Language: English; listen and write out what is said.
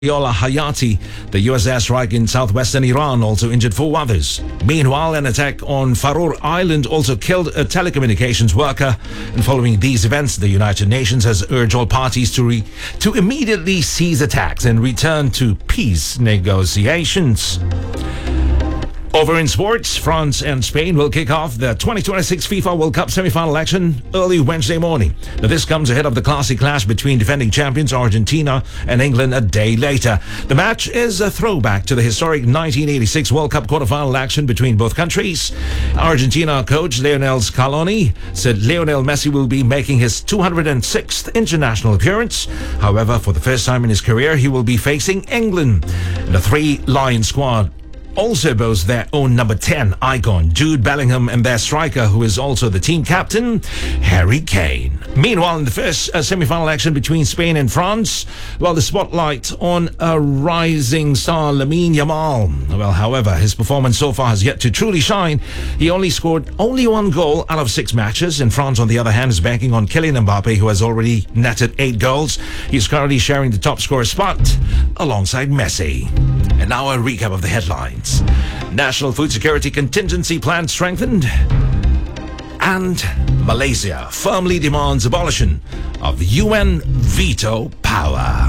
Yola Hayati, the US airstrike in southwestern Iran, also injured 4 others. Meanwhile, an attack on Faroe Island also killed a telecommunications worker. And following these events, the United Nations has urged all parties to immediately cease attacks and return to peace negotiations. Over in sports, France and Spain will kick off the 2026 FIFA World Cup semi-final action early Wednesday morning. Now, this comes ahead of the classic clash between defending champions Argentina and England a day later. The match is a throwback to the historic 1986 World Cup quarter-final action between both countries. Argentina coach Lionel Scaloni said Lionel Messi will be making his 206th international appearance. However, for the first time in his career, he will be facing England. The Three Lion squad also boasts their own number 10 icon, Jude Bellingham, and their striker, who is also the team captain, Harry Kane. Meanwhile, in the first semi-final action between Spain and France, the spotlight on a rising star, Lamine Yamal. However, his performance so far has yet to truly shine. He only scored 1 goal out of 6 matches, and France, on the other hand, is banking on Kylian Mbappe, who has already netted 8 goals. He's currently sharing the top scorer spot alongside Messi. And now a recap of the headlines. National Food Security Contingency Plan strengthened. And Malaysia firmly demands abolition of UN veto power.